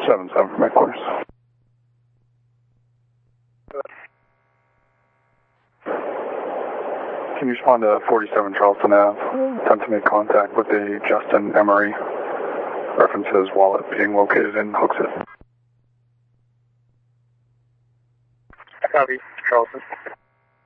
7-7 from headquarters. Can you respond to 47 Charleston Ave? Attempt to make contact with a Justin Emery. References wallet being located in Hooksett. Copy, Charleston.